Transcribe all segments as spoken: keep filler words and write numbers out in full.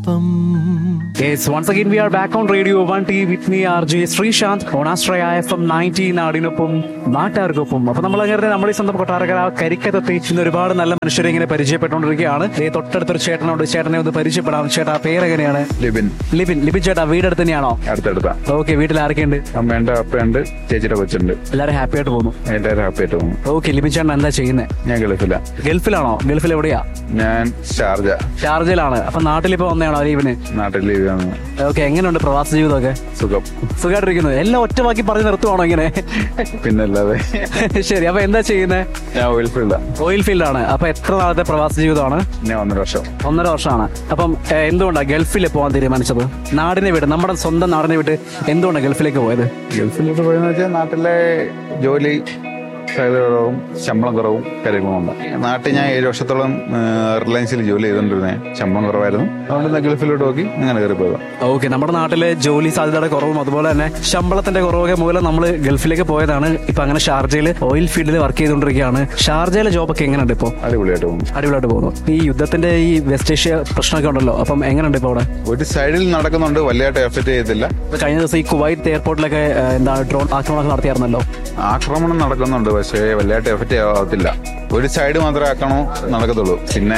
നാടിനൊപ്പം. Yes, once again we are back on Radio one T with me R J Srishant on Astraya F M ninety നാടിനൊപ്പം നാട്ടുകാർക്കൊപ്പം. അപ്പൊ നമ്മൾ അങ്ങനെ നമ്മുടെ ഈ സ്വന്തം കൊട്ടാരക്കര കരിക്കത്തെത്തി ഇന്ന് ഒരുപാട് നല്ല മനുഷ്യരെ ഇങ്ങനെ പരിചയപ്പെട്ടുകൊണ്ടിരിക്കുകയാണ്. ദേ തൊട്ടടുത്തൊരു ചേട്ടനോട് ചേട്ടനെ ഒന്ന് പരിചയപ്പെടാം. ചേട്ടാ പേരെങ്ങനെയാണ്? ലിബിൻ. ലിബിൻ ലിബിൻ ചേട്ടാ വീടടുത്ത് തന്നെയാണോ? അടുത്തടുത്ത. ഓക്കെ, വീട്ടിൽ ആരൊക്കെയുണ്ട്? അമ്മയുണ്ട്, അപ്പയുണ്ട്, ചേച്ചിയുടെ കൊച്ചുണ്ട്. എല്ലാവരും ഹാപ്പി ആയിട്ട് പോകുന്നു? എല്ലാവരും ഹാപ്പി ആയിട്ട് പോകുന്നു. ഓക്കെ, ലിബിൻ ചേട്ടൻ എന്താ ചെയ്യുന്നത്? ഞാൻ ഗൾഫില. ഗൾഫിലാണോ? ഗൾഫിൽ എവിടെയാ? ഞാൻ ഷാർജ. ഷാർജയിലാണ്. അപ്പൊ നാട്ടിലിപ്പോ വന്നതാണോ ലീവിന്? നാട്ടിൽ ലീവ് ആണ്. ഓക്കെ, എങ്ങനെയുണ്ട് പ്രവാസ ജീവിതമൊക്കെ? സുഖം. സുഖമായിട്ടിരിക്കുന്നു. എല്ലാം ഒറ്റവാക്കി പറഞ്ഞു നിർത്തുവാണോ ഇങ്ങനെ? പിന്നല്ലാതെ. ശരി, അപ്പൊ എന്താ ചെയ്യുന്നത്? ഞാൻ ഓയിൽ ഫീൽഡാ. ഓയിൽ ഫീൽഡാണ്. അപ്പൊ എത്ര നാളത്തെ പ്രവാസ ജീവിതമാണ്? ഞാൻ ഒന്നര വർഷം. ഒന്നര വർഷമാണ്. അപ്പം ഏഹ്, എന്തുകൊണ്ടാണ് ഗൾഫിൽ പോകാൻ തീരുമാനിച്ചത്? നാടിനെ വിട്ട്, നമ്മുടെ സ്വന്തം നാടിനെ വിട്ട് എന്തുകൊണ്ടാണ് ഗൾഫിലേക്ക് പോയത്? ഗൾഫിലോട്ട് പോയെന്ന് വെച്ചാൽ നാട്ടിലെ ജോലി സാലറി കുറവും ശമ്പളം കുറവും കാര്യങ്ങളുണ്ട്. നാട്ടിൽ ഞാൻ ഏഴ് വർഷത്തോളം റിലയൻസിൽ ജോലി ചെയ്തുകൊണ്ടിരുന്നത്. ശമ്പളം കുറവായിരുന്നു. അതുകൊണ്ട് ഗൾഫിലോട്ട് നോക്കി അങ്ങനെ കയറി പോയത്. ഓക്കെ, നമ്മുടെ നാട്ടിലെ ജോലി സാധ്യതയുടെ കുറവും അതുപോലെ തന്നെ ശമ്പളത്തിന്റെ കുറവൊക്കെ മൂലം നമ്മൾ ഗൾഫിലേക്ക് പോയതാണ്. ഇപ്പൊ അങ്ങനെ ഷാർജയിൽ ഓയിൽ ഫീൽഡിൽ വർക്ക് ചെയ്തുകൊണ്ടിരിക്കുകയാണ്. ഷാർജയിലെ ജോബൊക്കെ എങ്ങനെയുണ്ട് ഇപ്പോൾ? അടിപൊളിയായിട്ട് പോകുന്നു. അടിപൊളിയായിട്ട് പോകുന്നു. ഈ യുദ്ധത്തിന്റെ ഈ വെസ്റ്റ് ഏഷ്യ പ്രശ്നമൊക്കെ ഉണ്ടല്ലോ, അപ്പം എങ്ങനെയുണ്ട് ഇപ്പോൾ അവിടെ? ഒരു സൈഡിൽ നടക്കുന്നുണ്ട്, വലിയായിട്ട് എഫക്ട് ചെയ്യത്തില്ല. കഴിഞ്ഞ ദിവസം ഈ കുവൈറ്റ് എയർപോർട്ടിലൊക്കെ എന്താണ് ഡ്രോൺ ആക്രമണമൊക്കെ നടത്തിയായിരുന്നല്ലോ. ആക്രമണം നടക്കുന്നുണ്ട്, പക്ഷേ വലിയായിട്ട് എഫക്റ്റ് ആവത്തില്ല. ഒരു സൈഡ് മാത്രമേ ആക്കണോ നടക്കത്തുള്ളൂ. പിന്നെ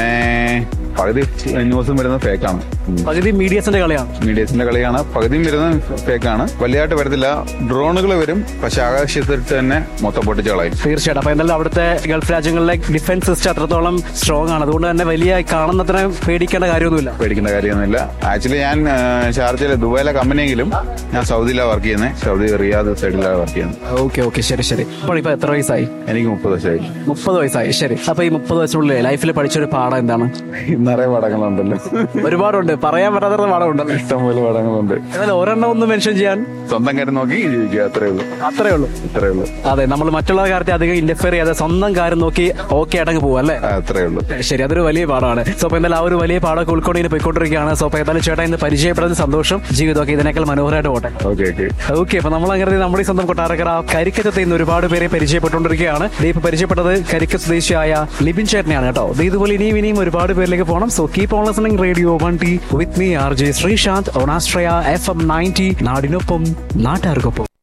പകുതി ന്യൂസും വരുന്നത് ഫേക്കാണ്. പകുതി മീഡിയസിന്റെ കളിയാണ്. മീഡിയസിന്റെ കളിയാണ്. പകുതിയും വരുന്നത് ഫേക്കാണ്. വലിയായിട്ട് വരത്തില്ല. ഡ്രോണുകൾ വരും, പക്ഷെ ആകാശത്തിട്ട് തന്നെ മൊത്തം പൊട്ടിച്ച് കളയും. തീർച്ചയായിട്ടും. അപ്പൊ എന്തായാലും അവിടുത്തെ ഗൾഫ് രാജ്യങ്ങളിലെ ഡിഫൻസ് സിസ്റ്റം അത്രത്തോളം സ്ട്രോങ് ആണ്. അതുകൊണ്ട് തന്നെ വലിയ കാണുന്നതിനെ പേടിക്കേണ്ട കാര്യമൊന്നുമില്ല. പേടിക്കേണ്ട കാര്യമൊന്നുമില്ല. ആക്ച്വലി ഞാൻ ഷാർജയിലെ ദുബായിലെ കമ്പനിയെങ്കിലും ഞാൻ സൗദിയിലാണ് വർക്ക് ചെയ്യുന്നത്. സൗദി റിയാദ് സൈഡിലാണ് വർക്ക് ചെയ്യുന്നത്. ഓക്കെ ഓക്കെ, ശരി ശരി. അപ്പോൾ ഇപ്പൊ എത്ര വയസ്സായി? എനിക്ക് മുപ്പത് വയസ്സായി. മുപ്പത് വയസ്സായി. ശരി. അപ്പൊ ഈ മുപ്പത് വയസ്സിനുള്ളിൽ ലൈഫിൽ പഠിച്ചൊരു പാഠം എന്താണ്? നിറയെ പടങ്ങളുണ്ടല്ലോ. ഒരുപാടുണ്ട്, പറയാൻ പറ്റാത്ത പാഠമുണ്ടല്ലോ. ഇഷ്ടംപോലെ പടങ്ങളുണ്ട്. എന്നാൽ ഒരെണ്ണം ഒന്ന് മെൻഷൻ ചെയ്യാൻ. സ്വന്തം കാര്യം നോക്കി ജീവിക്കുക, അത്രേ ഉള്ളൂ. അത്രേ ഉള്ളൂ. അത്രേ ഉള്ളൂ. അതെ, നമ്മൾ മറ്റുള്ള കാര്യത്തെ അധികം ഇന്റർഫിയർ ചെയ്യാതെ സ്വന്തം കാര്യം നോക്കി ഓക്കെ ആയിട്ടങ്ങ് പോവാ അല്ലേ? അത്രേ ഉള്ളൂ. ശരി, അതൊരു വലിയ പാഠമാണ്. സോ അപ്പൊ എന്തായാലും ആ ഒരു വലിയ പാഠമൊക്കെ ഉൾക്കൊണ്ട് ഇങ്ങനെ പോയിക്കൊണ്ടിരിക്കുകയാണ്. സോ അപ്പൊ ഏതായാലും ചേട്ടാ ഇന്ന് പരിചയപ്പെടുന്ന സന്തോഷം. ജീവിതമൊക്കെ ഇതിനേക്കാൾ മനോഹരമായിട്ട് പോട്ടെ. Okay okay okay. അപ്പൊ നമ്മൾ അങ്ങനെ നമ്മുടെ ഈ സ്വന്തം കൊട്ടാരക്കര കരിക്കത്തെ ഇന്ന് ഒരുപാട് പേരെ പരിചയപ്പെട്ടുകൊണ്ടിരിക്കുകയാണ്. ഇപ്പൊ പരിചയപ്പെട്ടത് കരിക്ക സ്വദേശിയായ ലിബിൻ ചേട്ടനെയാണ് കേട്ടോ. ഇതുപോലെ ഇനിയും ഇനിയും ഒരുപാട് പേരിലേക്ക് പോകണം. So keep on listening radio one T with me R J Sreesanth on ആസ്ട്രയ F M ninety നാടിനൊപ്പം നാട്ടുകാർക്കൊപ്പം.